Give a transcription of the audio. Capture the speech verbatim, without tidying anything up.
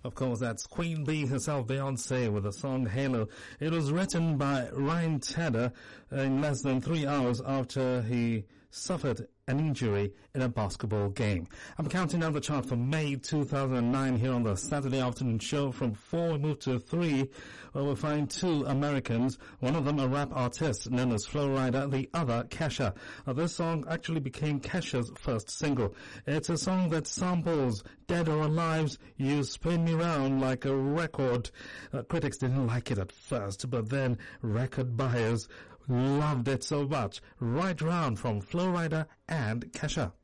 Of course, that's Queen Bee herself, Beyonce, with the song Halo. It was written by Ryan Tedder in less than three hours after he suffered an injury in a basketball game. I'm counting down the chart for May two thousand nine here on the Saturday afternoon show. From four, we move to three, where we'll find two Americans. One of them a rap artist known as Flo Rida, the other Kesha. Now, this song actually became Kesha's first single. It's a song that samples Dead or Alive's You Spin Me Round Like a Record. Uh, critics didn't like it at first, but then record buyers loved it so much. Right Round from Flo Rida and Kesha.